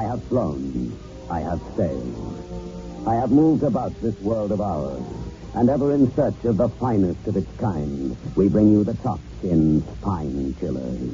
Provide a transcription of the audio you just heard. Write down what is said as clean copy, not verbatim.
have flown. I have sailed. I have moved about this world of ours, and ever in search of the finest of its kind, we bring you the top in Spine Chillers.